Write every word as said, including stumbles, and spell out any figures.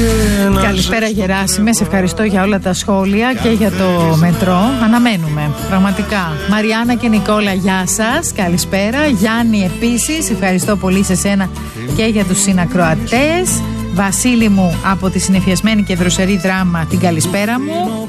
Καλησπέρα Γεράσιμε, σε ευχαριστώ για όλα τα σχόλια και για το μετρό. Αναμένουμε, πραγματικά. Μαριάννα και Νικόλα, γεια σας, καλησπέρα. Γιάννη επίσης, ευχαριστώ πολύ σε σένα και για τους συνακροατές. Βασίλη μου από τη συνεφιασμένη και δροσερή δράμα, την καλησπέρα μου.